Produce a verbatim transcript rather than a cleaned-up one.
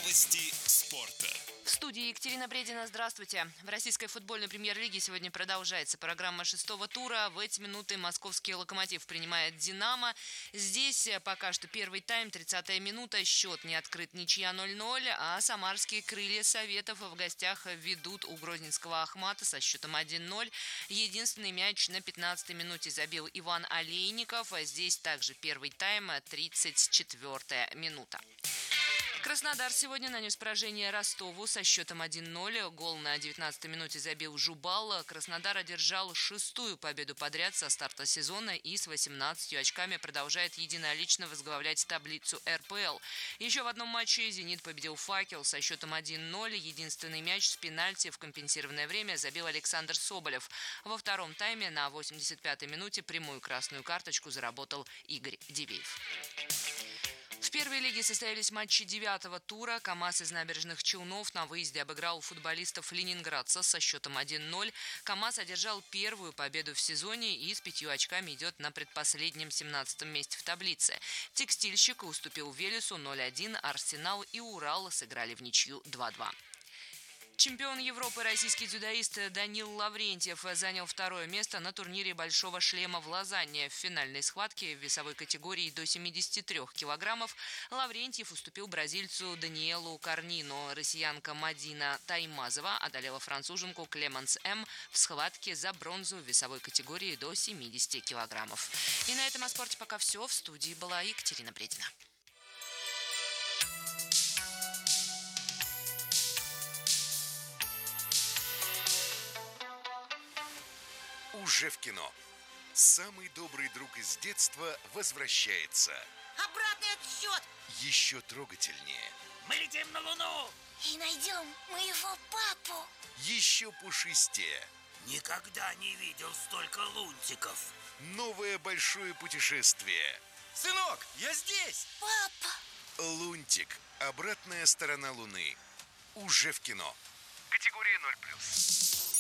Новости спорта. В студии Екатерина Бредина. Здравствуйте. В российской футбольной премьер-лиге сегодня продолжается программа шестого тура. В эти минуты московский «Локомотив» принимает «Динамо». Здесь пока что первый тайм, тридцатая минута. Счет не открыт, ничья ноль-ноль. А самарские «Крылья Советов» в гостях ведут у грозненского «Ахмата» со счетом один-ноль. Единственный мяч на пятнадцатой минуте забил Иван Олейников. Здесь также первый тайм, тридцать четвёртая минута. Краснодар сегодня нанес поражение Ростову со счетом один-ноль. Гол на девятнадцатой минуте забил Жубал. Краснодар одержал шестую победу подряд со старта сезона и с восемнадцатью очками продолжает единолично возглавлять таблицу эр пэ эл. Еще в одном матче «Зенит» победил «Факел» со счетом один-ноль. Единственный мяч с пенальти в компенсированное время забил Александр Соболев. Во втором тайме на восемьдесят пятой минуте прямую красную карточку заработал Игорь Дивеев. В первой лиге состоялись матчи девятого тура. КамАЗ из Набережных Челнов на выезде обыграл футболистов ленинградца со счетом один-ноль. КамАЗ одержал первую победу в сезоне и с пятью очками идет на предпоследнем семнадцатом месте в таблице. Текстильщик уступил Велесу ноль-один, Арсенал и Урал сыграли в ничью два-два. Чемпион Европы российский дзюдоист Данил Лаврентьев занял второе место на турнире «Большого шлема» в Лозанне. В финальной схватке в весовой категории до семидесяти трёх килограммов Лаврентьев уступил бразильцу Даниэлу Карнино. Россиянка Мадина Таймазова одолела француженку Клеменс М. в схватке за бронзу в весовой категории до семидесяти килограммов. И на этом о спорте пока все. В студии была Екатерина Бредина. Уже в кино. Самый добрый друг из детства возвращается. Обратный отсчет! Еще трогательнее. Мы летим на Луну! И найдем моего папу. Еще пушистее. Никогда не видел столько лунтиков. Новое большое путешествие. Сынок, я здесь! Папа! Лунтик. Обратная сторона Луны. Уже в кино. Категория ноль плюс.